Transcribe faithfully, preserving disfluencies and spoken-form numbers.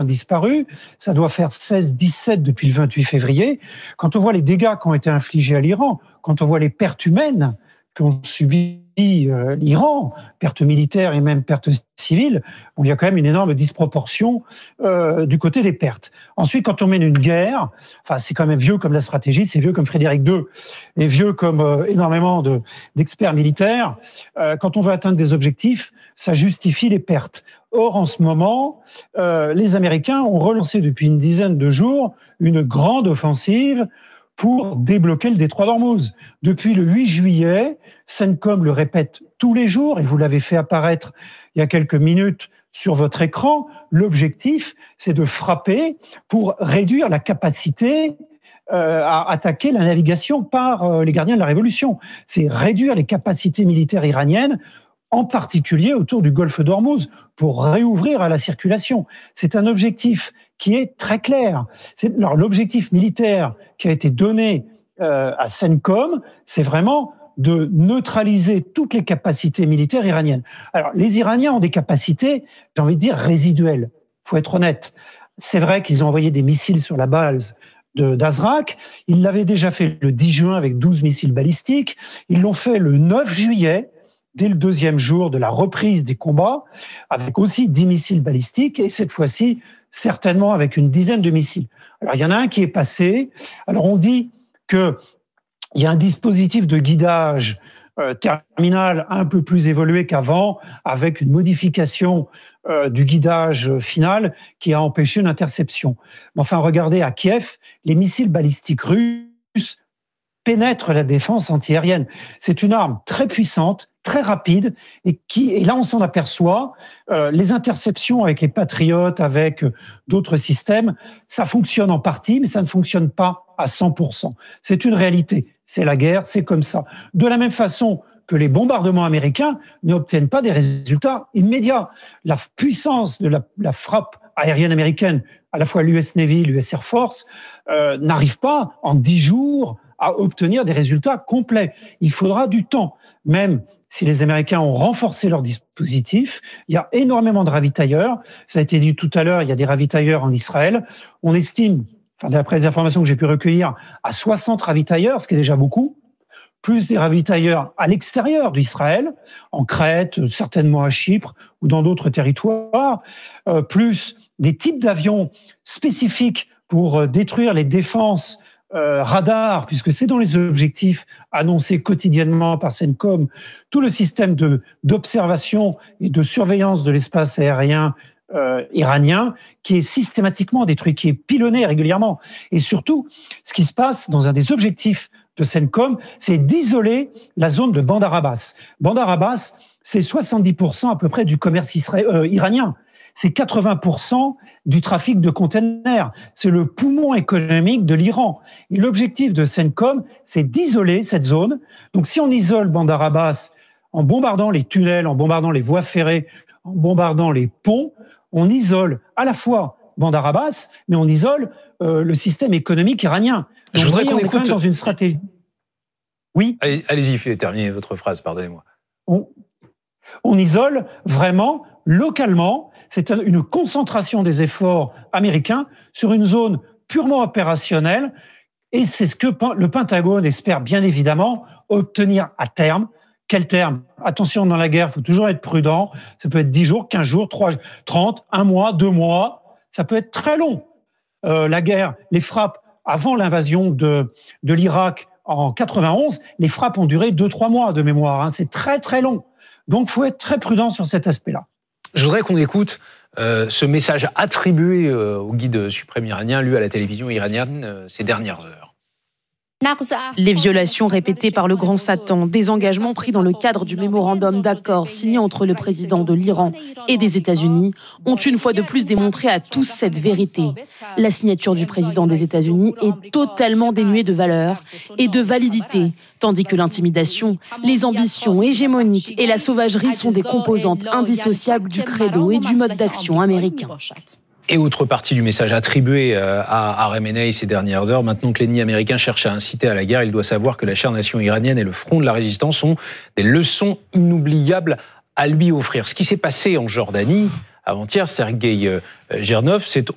disparu. Ça doit faire seize dix-sept depuis le vingt-huit février. Quand on voit les dégâts qui ont été infligés à l'Iran, quand on voit les pertes humaines qu'ont subies euh, l'Iran, pertes militaires et même pertes civiles, bon, il y a quand même une énorme disproportion euh, du côté des pertes. Ensuite, quand on mène une guerre, enfin, c'est quand même vieux comme la stratégie, c'est vieux comme Frédéric deux, et vieux comme euh, énormément de, d'experts militaires. Euh, quand on veut atteindre des objectifs, ça justifie les pertes. Or, en ce moment, euh, les Américains ont relancé depuis une dizaine de jours une grande offensive pour débloquer le détroit d'Ormuz. Depuis le huit juillet, CENTCOM le répète tous les jours, et vous l'avez fait apparaître il y a quelques minutes sur votre écran, l'objectif, c'est de frapper pour réduire la capacité euh, à attaquer la navigation par euh, les gardiens de la Révolution. C'est réduire les capacités militaires iraniennes, en particulier autour du golfe d'Ormuz, pour réouvrir à la circulation. C'est un objectif qui est très clair. C'est, alors, l'objectif militaire qui a été donné euh, à CENTCOM, c'est vraiment de neutraliser toutes les capacités militaires iraniennes. Alors, les Iraniens ont des capacités, j'ai envie de dire, résiduelles. Il faut être honnête. C'est vrai qu'ils ont envoyé des missiles sur la base de, d'Azraq. Ils l'avaient déjà fait le dix juin avec douze missiles balistiques. Ils l'ont fait le neuf juillet, dès le deuxième jour de la reprise des combats, avec aussi dix missiles balistiques, et cette fois-ci, certainement avec une dizaine de missiles. Alors, il y en a un qui est passé. Alors, on dit qu'il y a un dispositif de guidage euh, terminal un peu plus évolué qu'avant, avec une modification euh, du guidage final qui a empêché une interception. Mais enfin, regardez, à Kiev, les missiles balistiques russes pénètrent la défense antiaérienne. C'est une arme très puissante, très rapide, et qui, et là on s'en aperçoit, euh, les interceptions avec les Patriotes, avec euh, d'autres systèmes, ça fonctionne en partie, mais ça ne fonctionne pas à cent pour cent. C'est une réalité, c'est la guerre, c'est comme ça. De la même façon que les bombardements américains n'obtiennent pas des résultats immédiats. La puissance de la, la frappe aérienne américaine, à la fois l'U S Navy, l'U S Air Force, euh, n'arrive pas en dix jours à obtenir des résultats complets. Il faudra du temps, même si les Américains ont renforcé leur dispositif. Il y a énormément de ravitailleurs. Ça a été dit tout à l'heure, il y a des ravitailleurs en Israël. On estime, enfin, d'après les informations que j'ai pu recueillir, à soixante ravitailleurs, ce qui est déjà beaucoup, plus des ravitailleurs à l'extérieur d'Israël, en Crète, certainement à Chypre ou dans d'autres territoires, euh, plus des types d'avions spécifiques pour détruire les défenses Euh, radar, puisque c'est dans les objectifs annoncés quotidiennement par CENTCOM, tout le système de, d'observation et de surveillance de l'espace aérien euh, iranien qui est systématiquement détruit, qui est pilonné régulièrement. Et surtout, ce qui se passe dans un des objectifs de CENTCOM, c'est d'isoler la zone de Bandar Abbas. Bandar Abbas, c'est soixante-dix pour cent à peu près du commerce isra- euh, iranien. C'est quatre-vingts pour cent du trafic de containers. C'est le poumon économique de l'Iran. Et l'objectif de CENTCOM, c'est d'isoler cette zone. Donc, si on isole Bandar Abbas en bombardant les tunnels, en bombardant les voies ferrées, en bombardant les ponts, on isole à la fois Bandar Abbas, mais on isole euh, le système économique iranien. Donc, Je voudrais voyez, qu'on on écoute... est quand même dans une stratégie. Oui. Allez, allez-y, terminez votre phrase, pardonnez-moi. On, on isole vraiment, localement. C'est une concentration des efforts américains sur une zone purement opérationnelle, et c'est ce que le Pentagone espère bien évidemment obtenir à terme. Quel terme ? Attention, dans la guerre, il faut toujours être prudent. Ça peut être dix jours, quinze jours, trois, trente, un mois, deux mois. Ça peut être très long. Euh, la guerre, les frappes avant l'invasion de, de l'Irak en quatre-vingt-onze, les frappes ont duré deux, trois mois de mémoire. Hein. C'est très, très long. Donc, il faut être très prudent sur cet aspect-là. Je voudrais qu'on écoute euh, ce message attribué euh, au guide suprême iranien, lu à la télévision iranienne euh, ces dernières heures. Les violations répétées par le grand Satan, des engagements pris dans le cadre du mémorandum d'accord signé entre le président de l'Iran et des États-Unis ont une fois de plus démontré à tous cette vérité. La signature du président des États-Unis est totalement dénuée de valeur et de validité, tandis que l'intimidation, les ambitions hégémoniques et la sauvagerie sont des composantes indissociables du credo et du mode d'action américain. Et autre partie du message attribué à Khamenei ces dernières heures, maintenant que l'ennemi américain cherche à inciter à la guerre, il doit savoir que la chère nation iranienne et le front de la résistance ont des leçons inoubliables à lui offrir. Ce qui s'est passé en Jordanie avant-hier, Sergueï Girnov, c'est